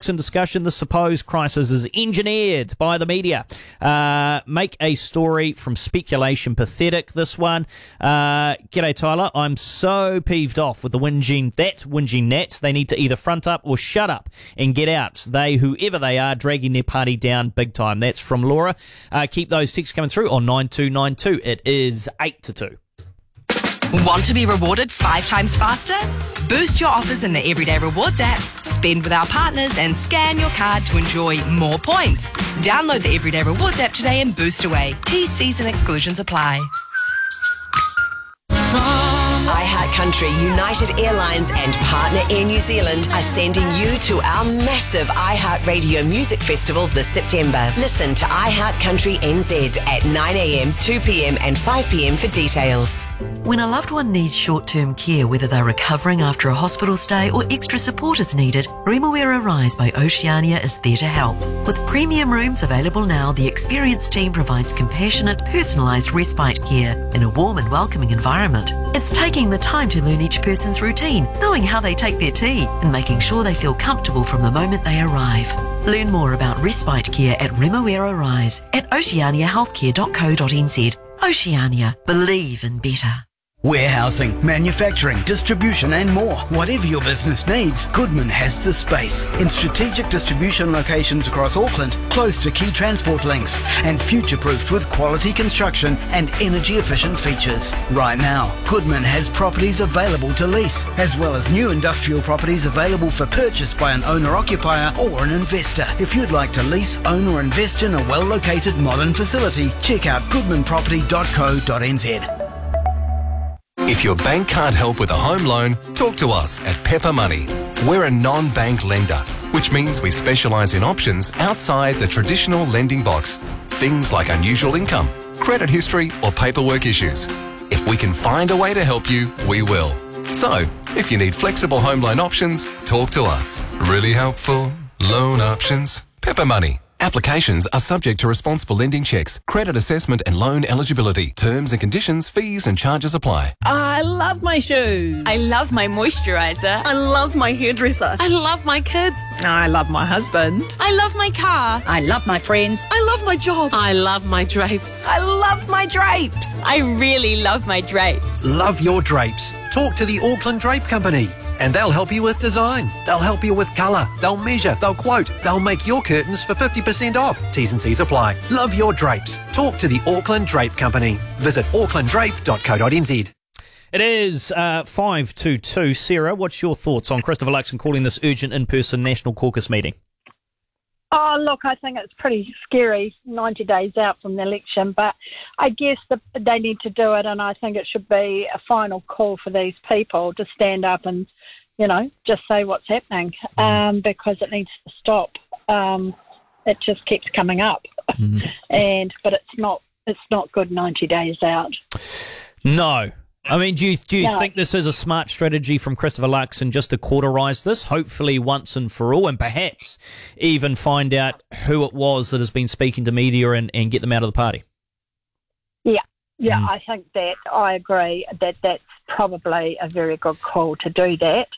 Lux in discussion. The supposed crisis is engineered by the media. Make a story from speculation pathetic, this one. G'day, Tyler. I'm so peeved off with the whinging Nat. They need to either front up or shut up and get out. They, whoever they are, dragging their party down big time. That's from Laura. Keep those texts coming through on 9292. It is 8 to 2. Want to be rewarded 5 times faster? Boost your offers in the Everyday Rewards app. Spend with our partners and scan your card to enjoy more points. Download the Everyday Rewards app today and boost away. T's and exclusions apply. iHeartCountry, United Airlines and partner Air New Zealand are sending you to our massive iHeartRadio Music Festival this September. Listen to iHeartCountry NZ at 9am, 2pm and 5pm for details. When a loved one needs short-term care, whether they're recovering after a hospital stay or extra support is needed, Remuera Rise by Oceania is there to help. With premium rooms available now, the experienced team provides compassionate, personalised respite care in a warm and welcoming environment. It's taking the time to learn each person's routine, knowing how they take their tea, and making sure they feel comfortable from the moment they arrive. Learn more about respite care at Remuera Rise at oceaniahealthcare.co.nz. Oceania, believe in better. Warehousing, manufacturing, distribution and more. Whatever your business needs, Goodman has the space. In strategic distribution locations across Auckland, close to key transport links, and future-proofed with quality construction and energy-efficient features. Right now, Goodman has properties available to lease, as well as new industrial properties available for purchase by an owner-occupier or an investor. If you'd like to lease, own or invest in a well-located modern facility, check out goodmanproperty.co.nz. If your bank can't help with a home loan, talk to us at Pepper Money. We're a non-bank lender, which means we specialise in options outside the traditional lending box. Things like unusual income, credit history or paperwork issues. If we can find a way to help you, we will. So, if you need flexible home loan options, talk to us. Really helpful loan options. Pepper Money. Applications are subject to responsible lending checks, credit assessment and loan eligibility. Terms and conditions, fees and charges apply. I love my shoes. I love my moisturiser. I love my hairdresser. I love my kids. I love my husband. I love my car. I love my friends. I love my job. I love my drapes. I love my drapes. I really love my drapes. Love your drapes. Talk to the Auckland Drape Company. And they'll help you with design. They'll help you with colour. They'll measure. They'll quote. They'll make your curtains for 50% off. T's and C's apply. Love your drapes. Talk to the Auckland Drape Company. Visit aucklanddrape.co.nz. It is 522. Sarah, what's your thoughts on Christopher Luxon calling this urgent in-person National Caucus meeting? Oh, look, I think it's pretty scary 90 days out from the election, but I guess they need to do it, and I think it should be a final call for these people to stand up and, just say what's happening, because it needs to stop. It just keeps coming up, but it's not good 90 days out. No. I mean, do you think this is a smart strategy from Christopher Luxon just to cauterise this, hopefully once and for all, and perhaps even find out who it was that has been speaking to media and get them out of the party? Yeah, I think that I agree that that's probably a very good call to do that.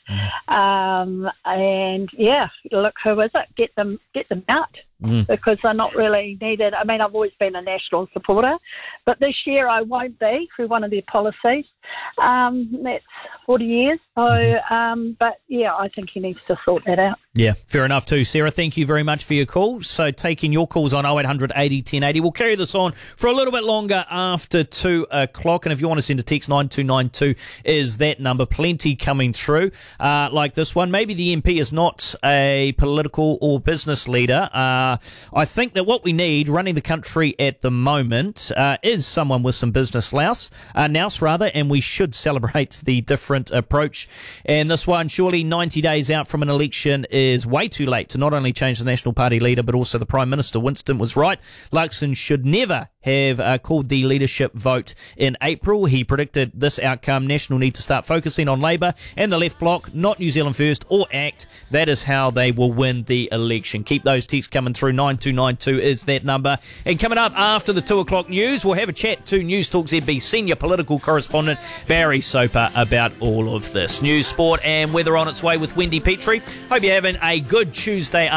And look, who is it? Get them out. Because they're not really needed. I mean, I've always been a National supporter, but this year I won't be through one of their policies. That's 40 years. So, but yeah, I think he needs to sort that out. Yeah, fair enough too. Sarah, thank you very much for your call. So taking your calls on 0800 80 1080. We'll carry this on for a little bit longer after 2 o'clock. And if you want to send a text, 9292 is that number. Plenty coming through like this one. Maybe the MP is not a political or business leader. I think that what we need running the country at the moment is someone with some business nous, and we should celebrate the different approach. And this one, surely 90 days out from an election is way too late to not only change the National Party leader, but also the Prime Minister. Winston was right. Luxon should never have called the leadership vote in April. He predicted this outcome. National need to start focusing on Labour and the Left Bloc, not New Zealand First or ACT. That is how they will win the election. Keep those texts coming through. 9292 is that number. And coming up after the 2 o'clock news, we'll have a chat to News Talk ZB senior political correspondent Barry Soper about all of this. News, sport and weather on its way with Wendy Petrie. Hope you're having a good Tuesday